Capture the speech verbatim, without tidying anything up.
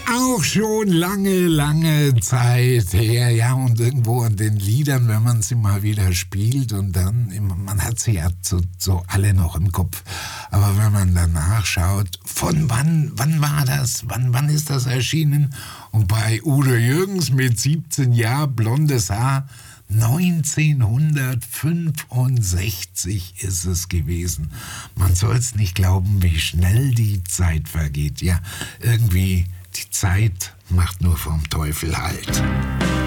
Auch schon lange, lange Zeit her, ja, und irgendwo an den Liedern, wenn man sie mal wieder spielt und dann, immer, man hat sie ja so, so alle noch im Kopf, aber wenn man dann nachschaut, von wann, wann war das, wann, wann ist das erschienen? Und bei Udo Jürgens mit siebzehn Jahren, blondes Haar, neunzehnhundertfünfundsechzig ist es gewesen. Man soll es nicht glauben, wie schnell die Zeit vergeht. Ja, irgendwie, die Zeit macht nur vom Teufel Halt.